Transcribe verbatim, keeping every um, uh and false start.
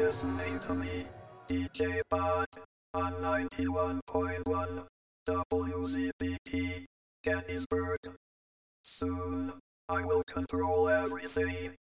listening to me, D J Pod, on ninety-one point one W Z B T, Gettysburg. Soon, I will control everything.